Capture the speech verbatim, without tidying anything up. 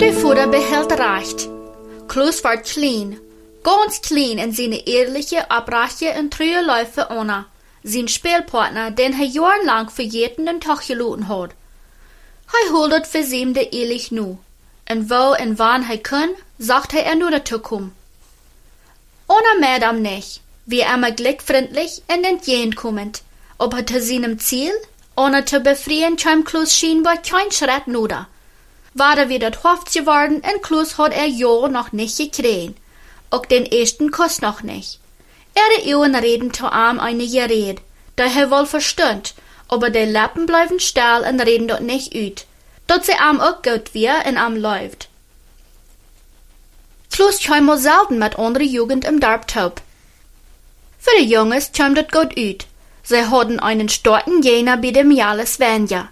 Der Vater behält recht. Klaus war klein, ganz klein in seine ehrliche, abrache und treue Läufe ohne. Sein Spielpartner, den er jahrelang für jeden den Tag geloten hat. Er holt für sie de ehrlich nu. Und wo und wann er kann, sagt er nur dazu kommen. Ohne Madame nicht, wie immer glückfreundlich und entgegenkommend. Aber zu seinem Ziel, ohne zu befrieren, kam Klaus scheinbar kein Schritt nuder. War er wieder Hoft geworden und Klaus hat er ja noch nicht gekriegt. Auch den ersten Kuss noch nicht. Er hat Ewen reden zu ihm eine geredet, da er wohl verstund, aber die Lippen bleiben still und reden dort nicht ut. Dort sie ihm auch gut wie und ihm läuft. Klaus kam mal selten mit anderer Jugend im Dorf taub. Für die Jungs kam dort gut ut. Sie hatten einen starken Jener bei dem Jahres Svenja.